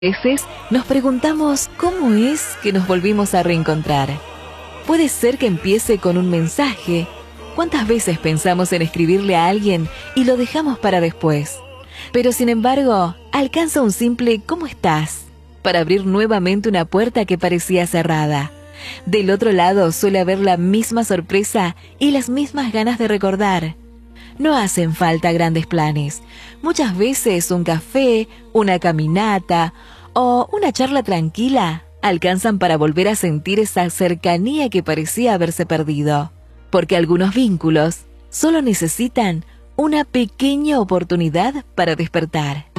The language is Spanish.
Veces nos preguntamos cómo es que nos volvimos a reencontrar. Puede ser que empiece con un mensaje. ¿Cuántas veces pensamos en escribirle a alguien y lo dejamos para después? Pero sin embargo, alcanza un simple ¿cómo estás? Para abrir nuevamente una puerta que parecía cerrada. Del otro lado suele haber la misma sorpresa y las mismas ganas de recordar. No hacen falta grandes planes. Muchas veces un café, una caminata o una charla tranquila alcanzan para volver a sentir esa cercanía que parecía haberse perdido. Porque algunos vínculos solo necesitan una pequeña oportunidad para despertar.